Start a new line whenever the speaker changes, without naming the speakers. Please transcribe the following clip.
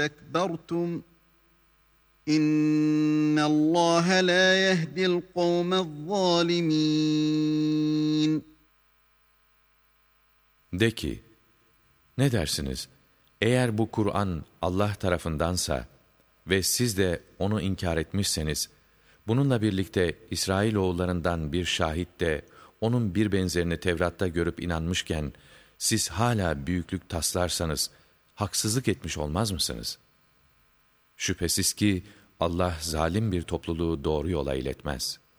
اسْتَكْبَرْتُمْ اِنَّ اللّٰهَ لَا يَهْدِي الْقَوْمَ الظَّالِمِينَ.
De ki, ne dersiniz? Eğer bu Kur'an Allah tarafındansa ve siz de onu inkar etmişseniz, bununla birlikte İsrailoğullarından bir şahit de onun bir benzerini Tevrat'ta görüp inanmışken, siz hala büyüklük taslarsanız, haksızlık etmiş olmaz mısınız? Şüphesiz ki Allah zalim bir topluluğu doğru yola iletmez.